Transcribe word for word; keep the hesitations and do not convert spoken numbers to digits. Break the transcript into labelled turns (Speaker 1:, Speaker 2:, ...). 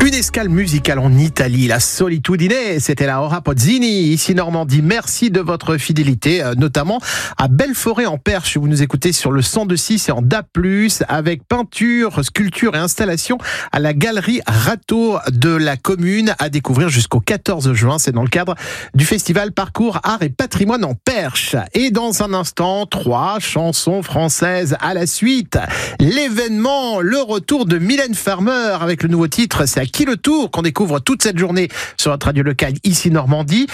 Speaker 1: Une escale musicale en Italie, la Solitudine, c'était la Ora Pozzini, ici Normandie. Merci de votre fidélité, notamment à Belforêt en Perche. Vous nous écoutez sur le cent deux virgule six et en D A B plus, avec peinture, sculpture et installation à la galerie Rateau de la commune, à découvrir jusqu'au quatorze juin. C'est dans le cadre du festival Parcours Art et Patrimoine en Perche. Et dans un instant, trois chansons françaises à la suite. L'événement, le retour de Mylène Farmer avec le nouveau titre, c'est à qui le tour qu'on découvre toute cette journée sur notre radio locale ici Normandie.